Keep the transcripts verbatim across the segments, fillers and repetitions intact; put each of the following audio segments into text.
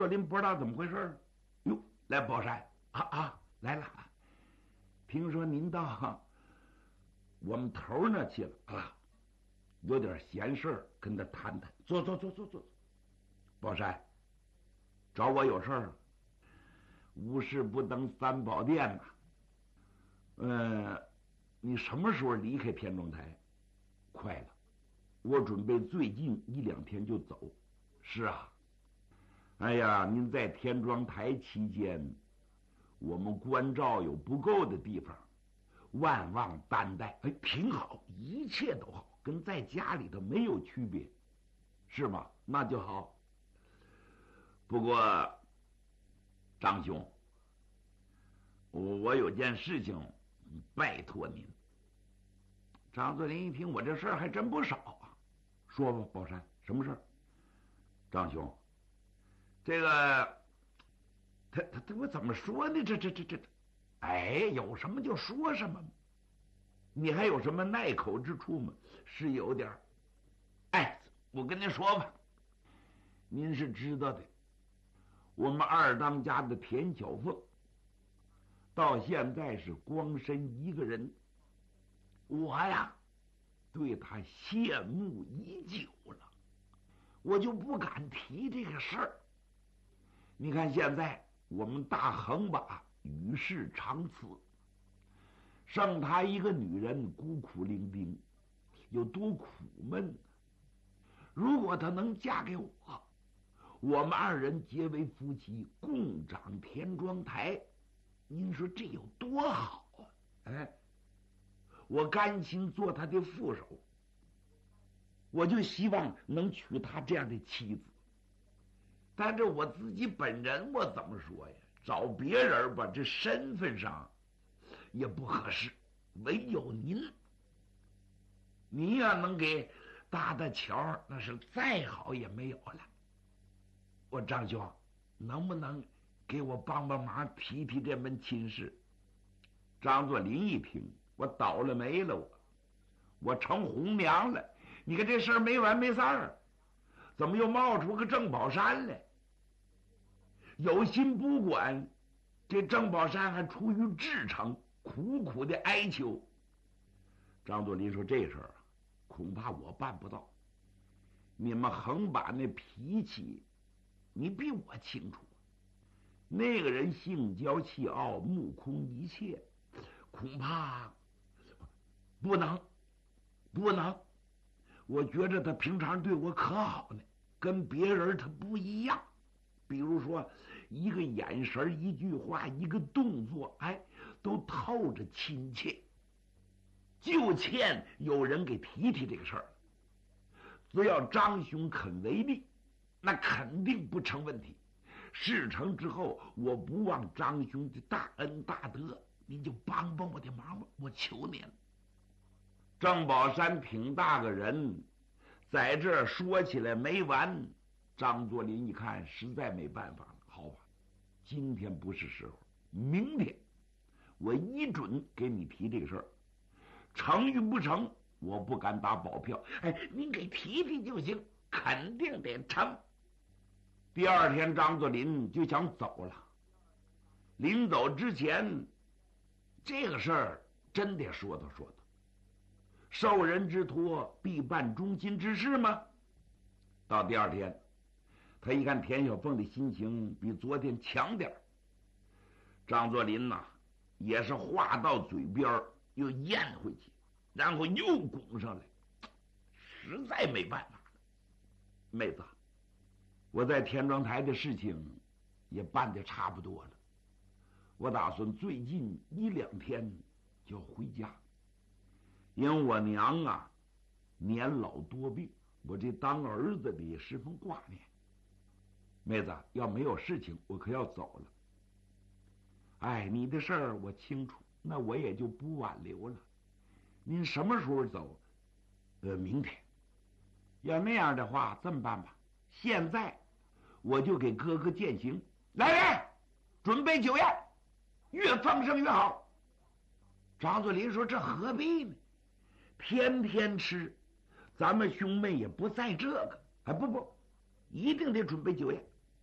若林不知道怎么回事，哟，来宝山啊啊，来了。听说您到我们头那去了啊，有点闲事儿，跟他谈谈。坐坐坐坐坐。宝山，找我有事儿？无事不登三宝殿呐。呃，你什么时候离开田庄台？快了，我准备最近一两天就走。是啊。哎呀，您在田庄台期间，我们关照有不够的地方，万望担待。哎，挺好，一切都好，跟在家里头没有区别，是吗？那就好。不过，张兄，我我有件事情拜托您。张作霖一听，我这事儿还真不少啊。说吧，宝山，什么事儿？张兄。这个，他他他，我怎么说呢？这这这这，哎，有什么就说什么。你还有什么耐口之处吗？是有点儿。哎，我跟您说吧，您是知道的，我们二当家的田小凤，到现在是光身一个人，我呀，对他羡慕已久了，我就不敢提这个事儿。你看现在我们大横把与世长辞，剩她一个女人孤苦伶仃，有多苦闷。如果她能嫁给我，我们二人结为夫妻，共掌田庄台，您说这有多好啊！哎，我甘心做她的副手，我就希望能娶她这样的妻子。但这我自己本人，我怎么说呀？找别人吧，这身份上也不合适，唯有您，您要能给搭搭桥，那是再好也没有了。我张兄，能不能给我帮帮忙，提提这门亲事？张作霖一听，我倒了霉了，我我成红娘了。你看这事儿没完没散儿，怎么又冒出个郑宝山来？有心不管，这郑宝山还出于至诚，苦苦的哀求。张作霖说：“这事儿啊，恐怕我办不到。你们横把那脾气，你比我清楚。那个人性骄气傲，目空一切，恐怕不能，不能。我觉着他平常对我可好呢，跟别人他不一样。比如说，一个眼神、一句话、一个动作，哎，都透着亲切。就欠有人给提提这个事儿。只要张兄肯为力，那肯定不成问题。事成之后，我不忘张兄的大恩大德，您就帮帮我的忙吧，我求您了。”郑宝山挺大个人，在这儿说起来没完。张作霖一看，实在没办法了，好吧，今天不是时候，明天我一准给你提这个事儿，成与不成，我不敢打保票。哎，您给提提就行，肯定得成。第二天，张作霖就想走了。临走之前，这个事儿真得说道说道。受人之托，必办忠心之事吗？到第二天，他一看田小凤的心情比昨天强点儿，张作霖呐，也是话到嘴边又咽回去，然后又拱上来，实在没办法了。妹子，我在田庄台的事情也办得差不多了，我打算最近一两天就回家，因为我娘啊年老多病，我这当儿子的也十分挂念。妹子，要没有事情，我可要走了。哎，你的事儿我清楚，那我也就不挽留了。您什么时候走？呃，明天。要那样的话，这么办吧，现在我就给哥哥饯行。来人，准备酒宴，越丰盛越好。张作霖说：“这何必呢？天天吃，咱们兄妹也不在这个。哎，不不，一定得准备酒宴。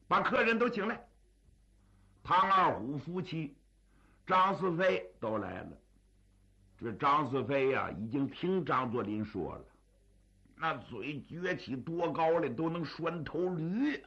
把客人都请来。唐二虎夫妻、张四飞都来了。这张四飞呀、啊，已经听张作霖说了，那嘴撅起多高了，都能拴头驴，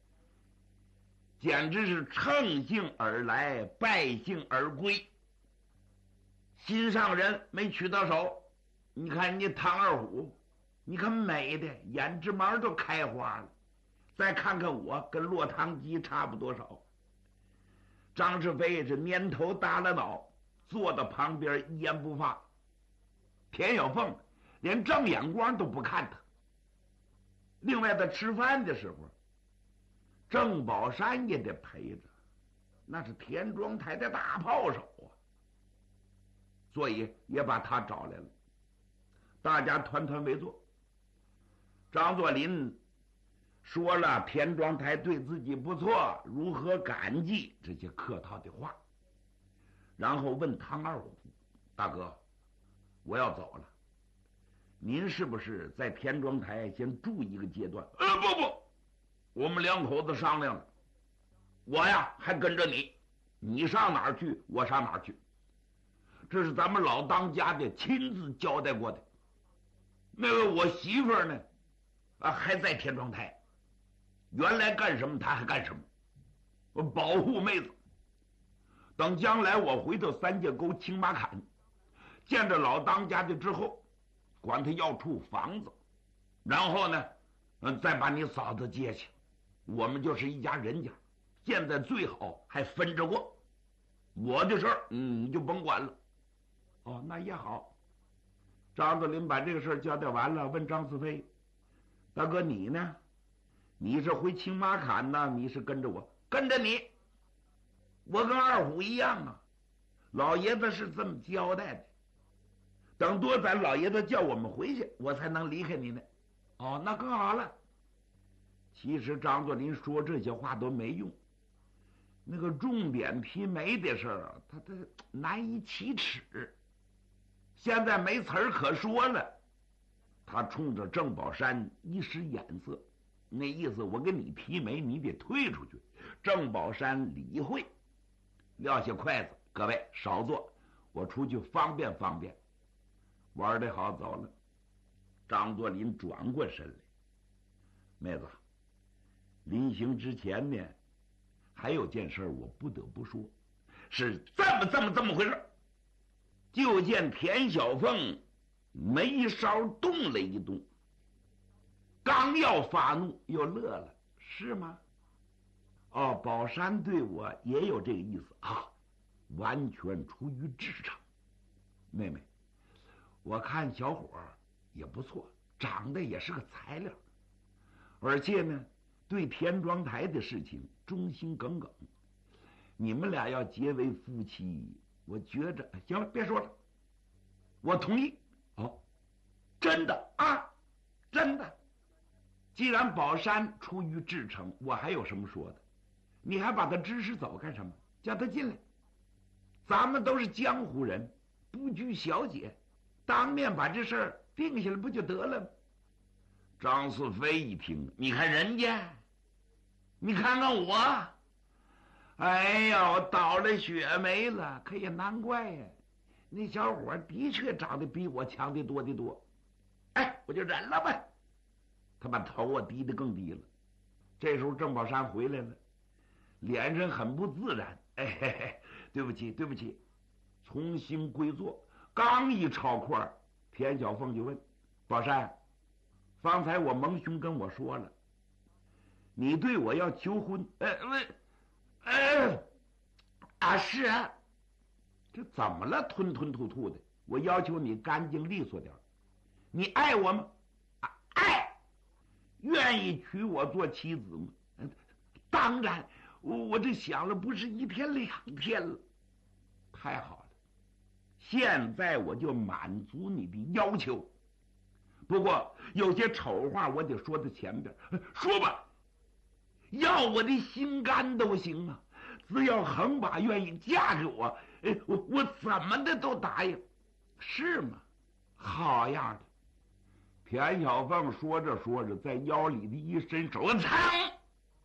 简直是乘兴而来，败兴而归。心上人没娶到手，你看你唐二虎，你看美的胭脂毛都开花了，再看看我，跟落汤鸡差不多少。张世飞是蔫头耷拉脑，坐到旁边一言不发。田小凤连正眼光都不看他。另外，在吃饭的时候，郑宝山也得陪着，那是田庄台的大炮手啊，所以也把他找来了。大家团团围坐。张作霖说了田庄台对自己不错，如何感激这些客套的话，然后问唐二虎：“大哥，我要走了，您是不是在田庄台先住一个阶段？”“呃，不不，我们两口子商量了，我呀还跟着你，你上哪儿去，我上哪儿去，这是咱们老当家的亲自交代过的。那个我媳妇儿呢，啊还在田庄台。原来干什么他还干什么，我保护妹子。等将来我回到三界沟青马坎，见着老当家的之后，管他要处房子，然后呢，嗯，再把你嫂子接去，我们就是一家人家。现在最好还分着过，我的事儿，嗯，你就甭管了。”“哦，那也好。”张作霖把这个事儿交代完了，问张四飞：“大哥，你呢？你是回青马坎呢？你是跟着我？”“跟着你。我跟二虎一样啊，老爷子是这么交代的。等多咱老爷子叫我们回去，我才能离开你呢。”“哦，那更好了。”其实张作霖说这些话都没用，那个重点批媒的事儿啊，他他难以启齿，现在没词儿可说了。他冲着郑宝山一使眼色，那意思我给你批媒，你得退出去。郑宝山理会，撂下筷子：“各位少坐，我出去方便方便。”玩得好，走了。张作霖转过身来：“妹子，临行之前呢，还有件事我不得不说，是这么这么这么回事。”就见田小凤眉梢动了一动，刚要发怒，又乐了：“是吗？哦，宝山对我也有这个意思啊，完全出于至诚。妹妹，我看小伙也不错，长得也是个材料，而且呢，对田庄台的事情忠心耿耿。你们俩要结为夫妻，我觉着行了，别说了，我同意。”“哦，真的啊，真的。既然宝山出于至诚，我还有什么说的？你还把他支使走干什么？叫他进来，咱们都是江湖人，不拘小节，当面把这事儿定下来不就得了吗？”张四飞一听，你看人家，你看看我，哎呀，我倒了血霉了。可也难怪呀，那小伙的确长得比我强得多得多。哎，我就忍了吧。他把头啊低得更低了。这时候郑宝山回来了，脸上很不自然。哎嘿嘿，对不起对不起，重新归坐。刚一抄块，田小凤就问：“宝山，方才我蒙兄跟我说了，你对我要求婚。”“呃喂，呃啊是啊。”“这怎么了？吞吞吐吐的。我要求你干净利索点。你爱我吗？”“啊，爱。”“愿意娶我做妻子吗？”“当然，我我这想了不是一天两天了。”“太好了，现在我就满足你的要求。不过有些丑话我得说在前边。”“说吧，要我的心肝都行啊，只要恒把愿意嫁给我，哎，我我怎么的都答应，是吗？好样的！”田小凤说着说着，在腰里的一伸手，噌，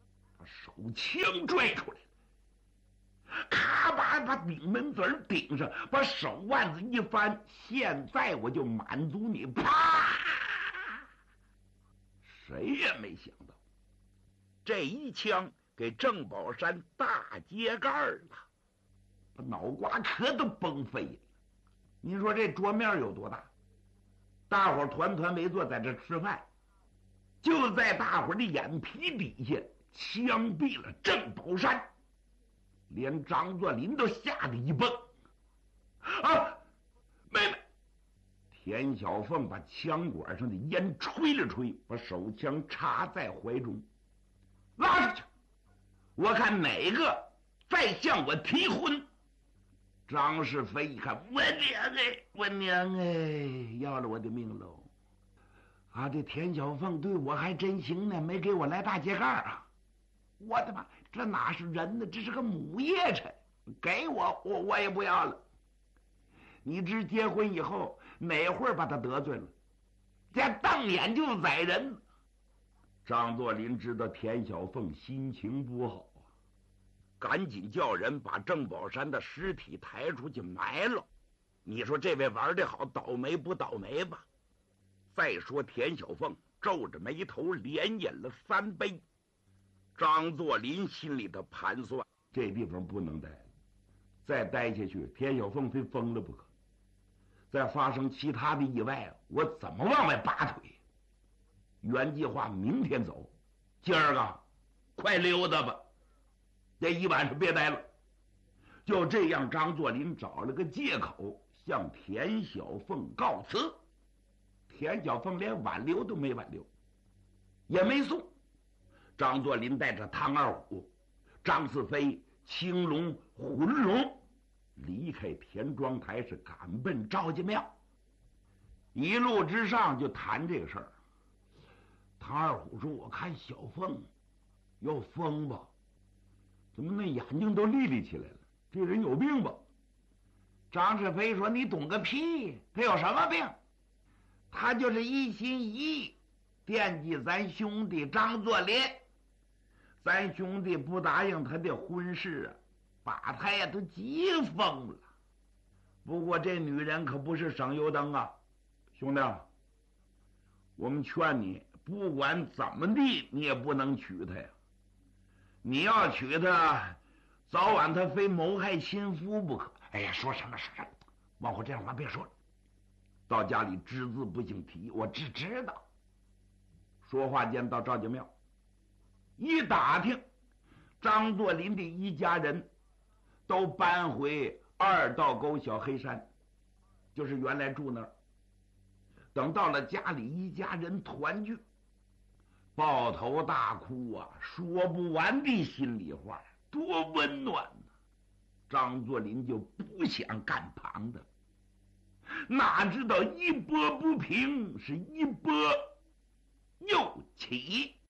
手枪拽出来了，咔把把顶门子顶上，把手腕子一翻，现在我就满足你！啪！谁也没想到，这一枪给郑宝山大揭盖了，把脑瓜壳都崩飞了。你说这桌面有多大？大伙团团围坐在这吃饭，就在大伙的眼皮底下枪毙了郑宝山，连张作霖都吓得一蹦。啊，妹妹！田小凤把枪管上的烟吹了吹，把手枪插在怀中，拉出去！我看哪个再向我提婚！张世飞一看，我娘哎，我娘哎，要了我的命喽！啊，这田小凤对我还真行呢，没给我来大揭盖啊！我的妈，这哪是人呢？这是个母夜叉！给我，我我也不要了。你知结婚以后哪会儿把他得罪了？这瞪眼就宰人。张作霖知道田小凤心情不好啊，赶紧叫人把郑宝山的尸体抬出去埋了。你说这位玩得好，倒霉不倒霉吧？再说田小凤皱着眉头连饮了三杯。张作霖心里头盘算，这地方不能待了，再待下去田小凤非疯了不可。再发生其他的意外，我怎么往外拔腿？原计划明天走，今儿个快溜达吧，这一晚上别待了。就这样，张作霖找了个借口向田小凤告辞。田小凤连挽留都没挽留，也没送。张作霖带着唐二虎、张四飞、青龙、浑龙离开田庄台，是赶奔赵家庙。一路之上就谈这个事儿。唐二虎说：“我看小凤要疯吧，怎么那眼睛都立立起来了？这人有病吧？”张世飞说：“你懂个屁！他有什么病？他就是一心一意惦记咱兄弟张作霖。咱兄弟不答应他的婚事啊，把他呀都急疯了。不过这女人可不是省油灯啊，兄弟，我们劝你，不管怎么地，你也不能娶她呀。你要娶她，早晚她非谋害亲夫不可。哎呀，说什么说什么，往后这样话别说了。到家里只字不姓提，我只知道。说话间到赵家庙，一打听，张作霖的一家人都搬回二道沟小黑山，就是原来住那儿。等到了家里，一家人团聚，抱头大哭啊，说不完的心里话，多温暖呢、啊。张作霖就不想干旁的，哪知道一波不平，是一波又起。